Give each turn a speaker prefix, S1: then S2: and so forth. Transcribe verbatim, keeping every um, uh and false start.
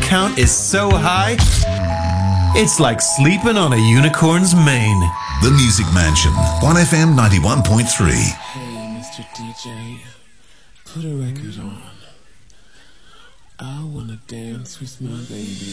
S1: count is so high, it's like sleeping on a unicorn's mane.
S2: The Music Mansion, one F M ninety-one point three.
S3: Hey, Mister D J, put a record on. I wanna dance with my baby.